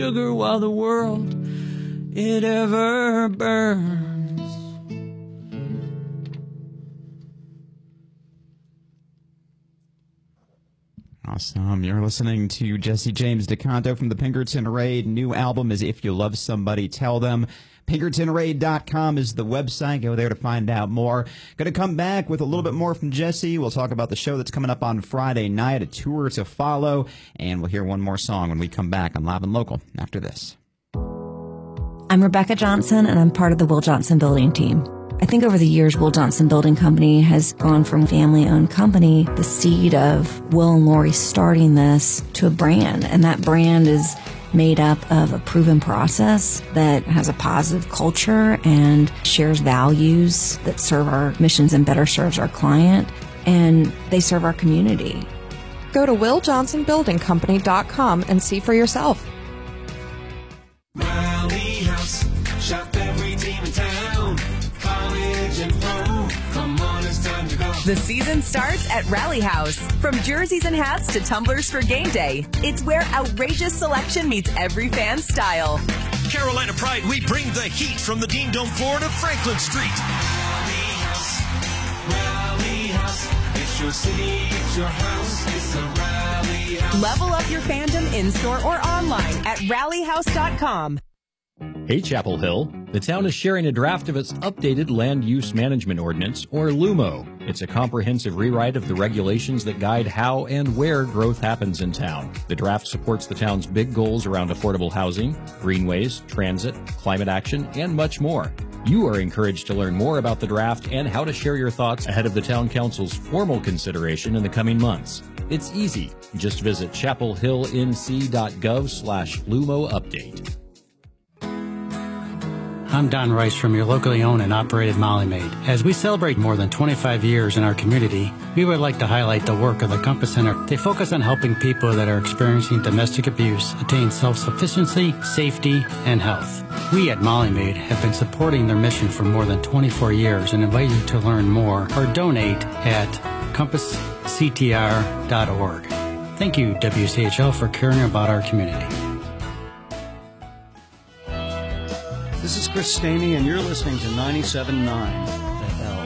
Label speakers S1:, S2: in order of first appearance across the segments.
S1: sugar while the world, it ever burns.
S2: Awesome. You're listening to Jesse James DeCanto from the Pinkerton Raid. New album is If You Love Somebody, Tell Them. PinkertonRaid.com is the website. Go there to find out more. Going to come back with a little bit more from Jesse. We'll talk about the show that's coming up on Friday night, a tour to follow, and we'll hear one more song when we come back on Live and Local after this.
S3: I'm Rebecca Johnson, and I'm part of the Will Johnson Building team. I think over the years, Will Johnson Building Company has gone from family-owned company, the seed of Will and Lori starting this, to a brand, and that brand is made up of a proven process that has a positive culture and shares values that serve our missions and better serves our client, and they serve our community.
S4: Go to WillJohnsonBuildingCompany.com and see for yourself.
S5: Rally House, shop every team in town, college and pro. Come on, it's time to go.
S6: The season starts at Rally House. From jerseys and hats to tumblers for game day, it's where outrageous selection meets every fan's style.
S7: Carolina Pride, we bring the heat from the Dean Dome floor to Franklin Street.
S5: Rally House, Rally House. It's your city, it's your house, it's a Rally House.
S6: Level up your fandom in-store or online at rallyhouse.com.
S8: Hey, Chapel Hill. The town is sharing a draft of its updated Land Use Management Ordinance, or LUMO. It's a comprehensive rewrite of the regulations that guide how and where growth happens in town. The draft supports the town's big goals around affordable housing, greenways, transit, climate action, and much more. You are encouraged to learn more about the draft and how to share your thoughts ahead of the Town Council's formal consideration in the coming months. It's easy. Just visit chapelhillnc.gov/LUMO update.
S9: I'm Don Rice from your locally owned and operated Molly Maid. As we celebrate more than 25 years in our community, we would like to highlight the work of the Compass Center. They focus on helping people that are experiencing domestic abuse attain self-sufficiency, safety, and health. We at Molly Maid have been supporting their mission for more than 24 years and invite you to learn more or donate at compassctr.org. Thank you, WCHL, for caring about our community.
S10: This is Chris Stamey, and you're listening to 97.9 The L.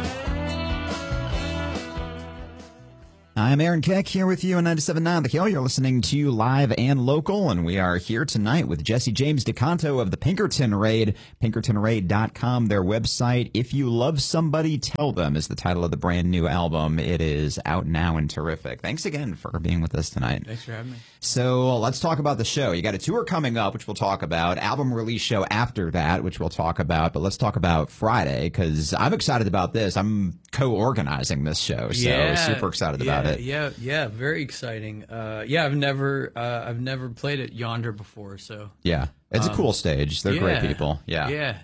S2: I'm Aaron Keck here with you on 97.9 The Hill. You're listening to Live and Local, and we are here tonight with Jesse James DeCanto of the Pinkerton Raid, PinkertonRaid.com, their website. If You Love Somebody, Tell Them is the title of the brand new album. It is out now and terrific. Thanks again for being with us tonight.
S1: Thanks for having me.
S2: So let's talk about the show. You got a tour coming up, which we'll talk about, album release show after that, which we'll talk about, but let's talk about Friday, because I'm excited about this. I'm co-organizing this show, so super excited about it.
S1: Yeah, very exciting. I've never played at Yonder before, so
S2: yeah, it's a cool stage. They're great people. Yeah.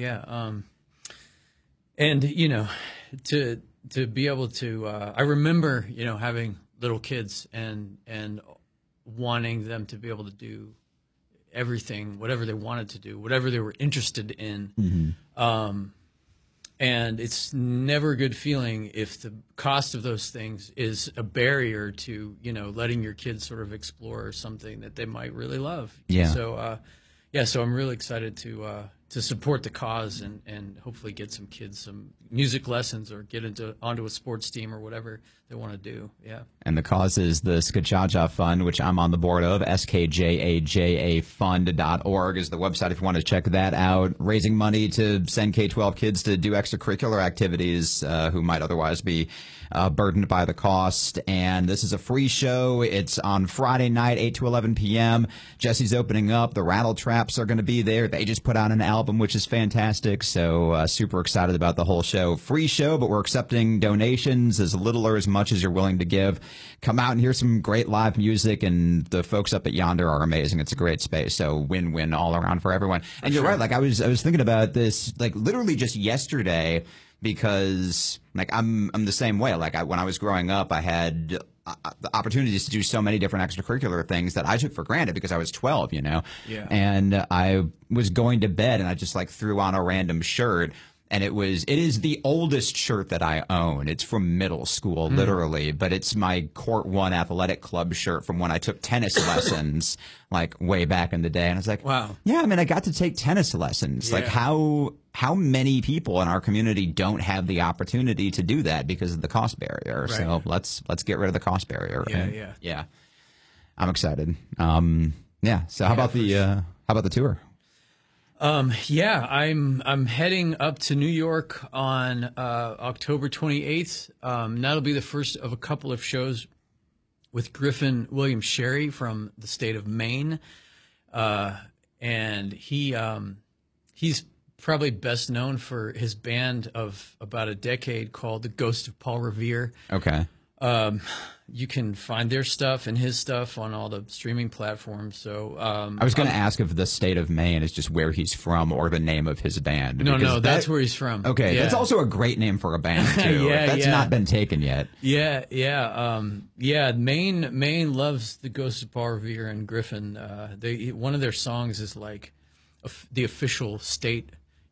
S1: And to be able to, I remember having little kids and wanting them to be able to do everything, whatever they wanted to do, whatever they were interested in. Mm-hmm. And it's never a good feeling if the cost of those things is a barrier to, letting your kids sort of explore something that they might really love.
S2: Yeah.
S1: So, so I'm really excited to support the cause and hopefully get some kids some music lessons or get onto a sports team or whatever they want to do. Yeah.
S2: And the cause is the Skajaja Fund, which I'm on the board of. skjajafund.org is the website if you want to check that out. Raising money to send K-12 kids to do extracurricular activities who might otherwise be burdened by the cost. And this is a free show. It's on Friday night, 8 to 11 p.m. Jesse's opening up. The Rattle Traps are going to be there. They just put out an album, which is fantastic. So super excited about the whole show. Free show, but we're accepting donations as little or as much as you're willing to give. Come out and hear some great live music, and the folks up at Yonder are amazing. It's a great space. So win-win all around for everyone. And you're right. Like I was thinking about this, like literally just yesterday, because like I'm the same way. Like when I was growing up, I had the opportunities to do so many different extracurricular things that I took for granted because I was 12,
S1: Yeah.
S2: And I was going to bed and I just like threw on a random shirt. and it is the oldest shirt that I own. It's from middle school, literally, but it's my Court One Athletic Club shirt from when I took tennis lessons, like way back in the day. And I was like,
S1: wow,
S2: yeah, I mean, I got to take tennis lessons.
S1: Yeah.
S2: Like how many people in our community don't have the opportunity to do that because of the cost barrier?
S1: Right.
S2: So let's get rid of the cost barrier. Right?
S1: Yeah.
S2: I'm excited. Yeah. So how about the tour?
S1: Yeah, I'm heading up to New York on October 28th. That'll be the first of a couple of shows with Griffin Williams Sherry from the state of Maine, and he's probably best known for his band of about a decade called the Ghost of Paul Revere.
S2: Okay.
S1: You can find their stuff and his stuff on all the streaming platforms. So
S2: I was going to ask if the state of Maine is just where he's from or the name of his band.
S1: No, that's where he's from.
S2: Okay,
S1: yeah.
S2: That's also a great name for a band too. That's not been taken yet.
S1: Yeah. Maine loves the Ghost of Paul Revere and Griffin. One of their songs is like the official state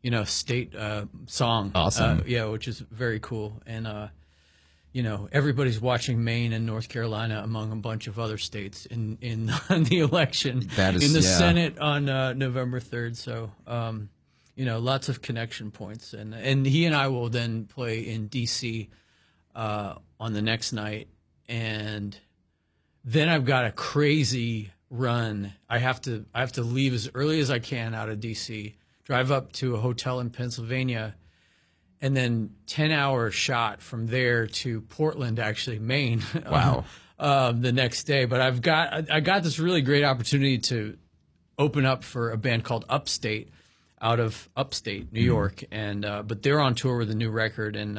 S1: song.
S2: Awesome.
S1: Which is very cool. And everybody's watching Maine and North Carolina among a bunch of other states in the election in the Senate on November 3rd. So, lots of connection points. And he and I will then play in D.C. On the next night. And then I've got a crazy run. I have to leave as early as I can out of D.C., drive up to a hotel in Pennsylvania, and then 10-hour shot from there to Portland, actually, Maine.
S2: Wow.
S1: The next day. But I got this really great opportunity to open up for a band called Upstate out of upstate New York. And but they're on tour with a new record. And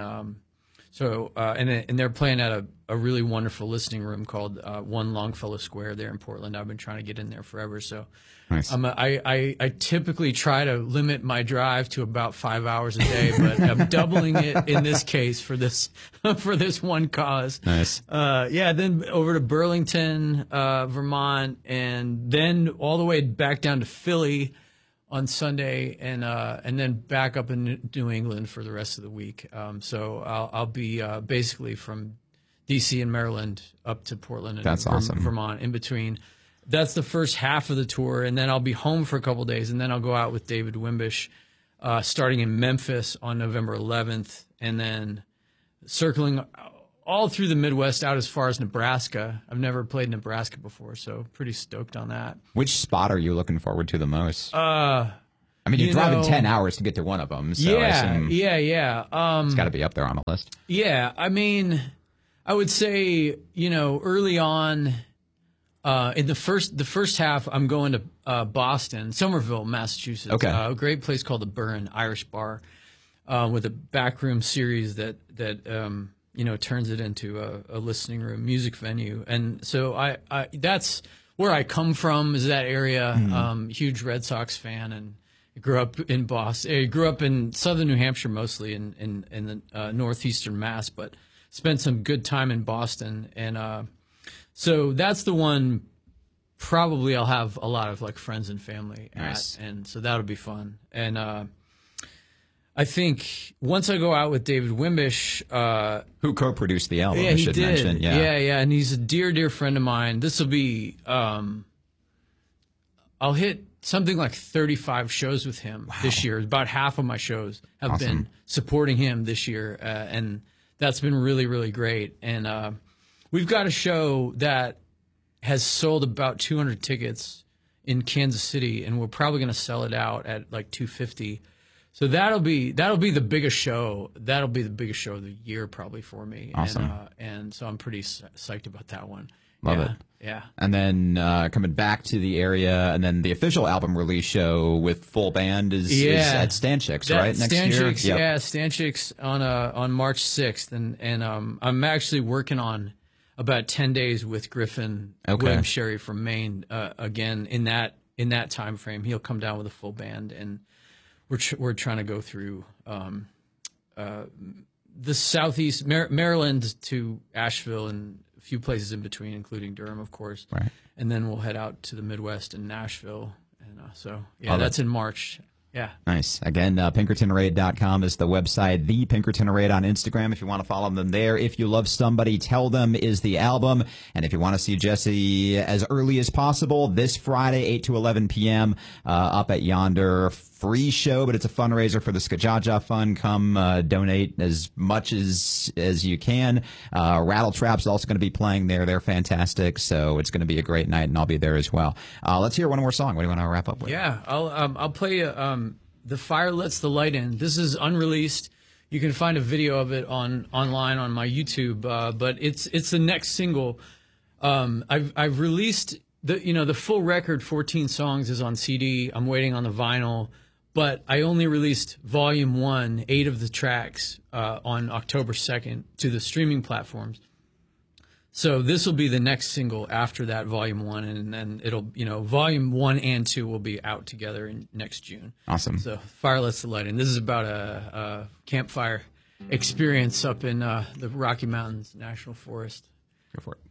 S1: and they're playing at a really wonderful listening room called One Longfellow Square there in Portland. I've been trying to get in there forever. So
S2: nice.
S1: I typically try to limit my drive to about 5 hours a day, but I'm doubling it in this case for this one cause.
S2: Nice.
S1: Then over to Burlington, Vermont, and then all the way back down to Philly on Sunday, and then back up in New England for the rest of the week. So I'll be basically from D.C. and Maryland up to Portland and
S2: awesome.
S1: Vermont in between. That's the first half of the tour, and then I'll be home for a couple of days, and then I'll go out with David Wimbish starting in Memphis on November 11th, and then circling all through the Midwest out as far as Nebraska. I've never played Nebraska before, so pretty stoked on that.
S2: Which spot are you looking forward to the most? I mean, you're driving 10 hours to get to one of them. So
S1: yeah.
S2: It's got to be up there on the list.
S1: Yeah, I mean, I would say, early on, in the first half, I'm going to Boston, Somerville, Massachusetts.
S2: Okay.
S1: A great place called the Burn Irish Bar, with a backroom series that turns it into a listening room, music venue. And so I that's where I come from, is that area. Huge Red Sox fan, and grew up in Boston. I grew up in southern New Hampshire, mostly in the northeastern Mass, but spent some good time in Boston. And so that's the one probably I'll have a lot of like friends and family
S2: nice.
S1: at, and so that'll be fun. And I think once I go out with David Wimbish,
S2: who co-produced the album,
S1: yeah,
S2: I
S1: he
S2: should
S1: did.
S2: mention.
S1: Yeah, and he's a dear friend of mine. This will be, I'll hit something like 35 shows with him this year. About half of my shows have been supporting him this year, and that's been really, really great. And we've got a show that has sold about 200 tickets in Kansas City, and we're probably going to sell it out at like 250. So that'll be the biggest show. That'll be the biggest show of the year probably for me.
S2: Awesome.
S1: And so I'm pretty psyched about that one.
S2: Love it.
S1: Yeah.
S2: And then coming back to the area, and then the official album release show with full band is at Stanchik's, right? Next year.
S1: Yep. Yeah, Stanchik's on March 6th, and I'm actually working on about 10 days with Griffin Williams Sherry from Maine again in that time frame. He'll come down with a full band, and we're trying to go through the southeast Maryland to Asheville and a few places in between, including Durham, of course.
S2: Right.
S1: And then we'll head out to the Midwest and Nashville, and that's in March. Yeah.
S2: Nice. Again, PinkertonRaid.com is the website. The Pinkerton Raid on Instagram if you want to follow them there. If You Love Somebody, Tell Them is the album. And if you want to see Jesse as early as possible, this Friday, 8 to 11 p.m., up at Yonder. Free show, but it's a fundraiser for the Skajaja Fund. Come donate as much as you can. Rattletrap's also going to be playing there. They're fantastic, so it's going to be a great night, and I'll be there as well. Let's hear one more song. What do you want to wrap up with?
S1: Yeah, I'll play The Fire Lets the Light In. This is unreleased. You can find a video of it online on my YouTube, but it's the next single. I've released the full record, 14 songs, is on CD. I'm waiting on the vinyl. But I only released Volume 1, 8 of the tracks, on October 2nd to the streaming platforms. So this will be the next single after that, Volume 1, and then it'll, Volume 1 and 2 will be out together in next June.
S2: Awesome.
S1: So Fire Lets the Light In. This is about a campfire experience up in the Rocky Mountains National Forest.
S2: Go for it.